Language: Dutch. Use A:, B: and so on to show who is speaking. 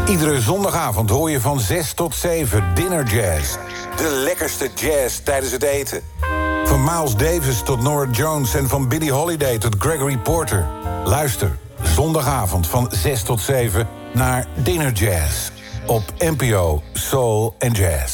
A: Iedere zondagavond hoor je van 6 tot 7 Dinner Jazz. De lekkerste jazz tijdens het eten. Van Miles Davis tot Norah Jones en van Billie Holiday tot Gregory Porter. Luister zondagavond van 6 tot 7 naar Dinner Jazz op NPO Soul and Jazz.